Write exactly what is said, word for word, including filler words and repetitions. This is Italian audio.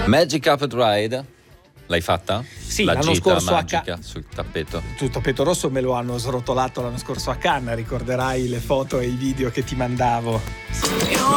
Magic Carpet Ride, l'hai fatta? Sì, la l'anno gita scorso a magica Ca- sul tappeto. Tu tappeto rosso me lo hanno srotolato l'anno scorso a Cannes, ricorderai le foto e i video che ti mandavo.